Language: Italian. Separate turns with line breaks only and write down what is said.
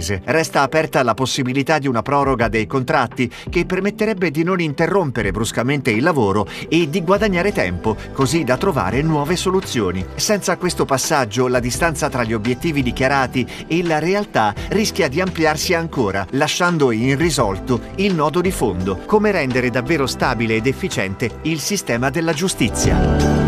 imprese. Resta aperta la possibilità di una proroga dei contratti che permetterebbe di non interrompere bruscamente il lavoro e di guadagnare tempo, così da trovare nuove soluzioni. Senza questo passaggio, la distanza tra gli obiettivi dichiarati e la realtà rischia di ampliarsi ancora, lasciando irrisolto il nodo di fondo: come rendere davvero stabile ed efficiente il sistema della giustizia.